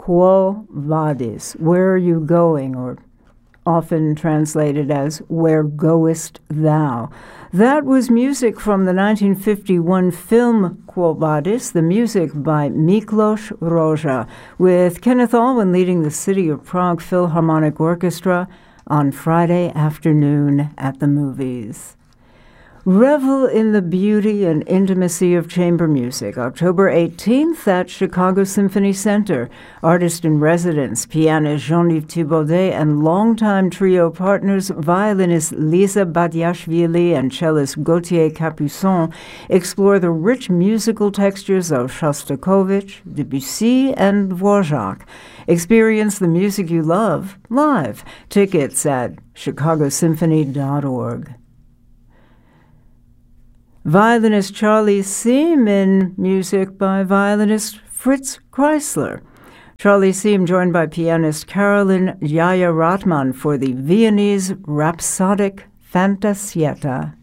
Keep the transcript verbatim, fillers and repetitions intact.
Quo Vadis? Where are you going? Or often translated as Where Goest Thou? That was music from the nineteen fifty-one film Quo Vadis, the music by Miklos Rozsa, with Kenneth Alwyn leading the City of Prague Philharmonic Orchestra on Friday afternoon at the movies. Revel in the beauty and intimacy of chamber music, October eighteenth at Chicago Symphony Center. Artist-in-residence, pianist Jean-Yves Thibaudet and longtime trio partners, violinist Lisa Badiashvili and cellist Gauthier Capuçon, explore the rich musical textures of Shostakovich, Debussy, and Dvorak. Experience the music you love live. Tickets at chicago symphony dot org. Violinist Charlie Siem in music by violinist Fritz Kreisler. Charlie Siem joined by pianist Carolyn Jaya-Ratman for the Viennese Rhapsodic Fantasietta.